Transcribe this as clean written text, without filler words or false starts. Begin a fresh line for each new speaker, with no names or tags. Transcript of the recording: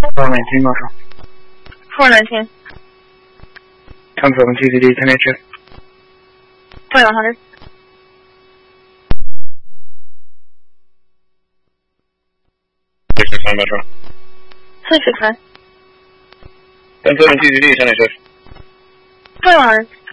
419 Marshall.
419.
Confirm TZD 10HF.
2100.
Metro.
669.
Confirm TZD 10HF.
2100.